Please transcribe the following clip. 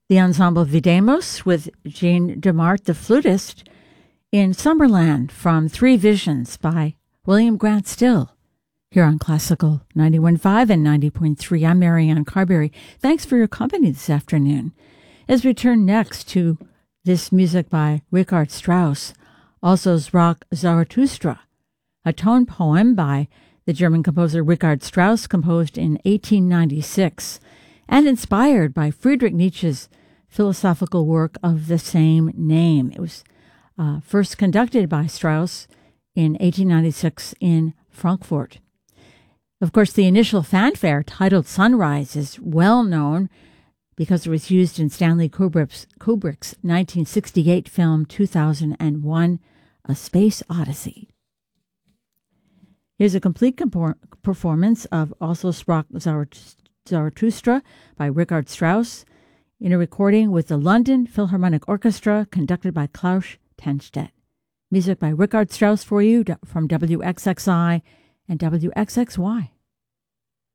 The ensemble Videmos with Jean Demart, the flutist, in Summerland from Three Visions by William Grant Still, here on Classical 91.5 and 90.3. I'm Marianne Carberry. Thanks for your company this afternoon. As we turn next to this music by Richard Strauss, also Sprach Zarathustra, a tone poem by the German composer Richard Strauss, composed in 1896 and inspired by Friedrich Nietzsche's philosophical work of the same name. It was first conducted by Strauss in 1896 in Frankfurt. Of course, the initial fanfare, titled Sunrise, is well known because it was used in Stanley Kubrick's 1968 film 2001, A Space Odyssey. Here's a complete performance of also Sprach Zarathustra by Richard Strauss in a recording with the London Philharmonic Orchestra conducted by Klaus Tenstedt. Music by Richard Strauss for you from WXXI and WXXY.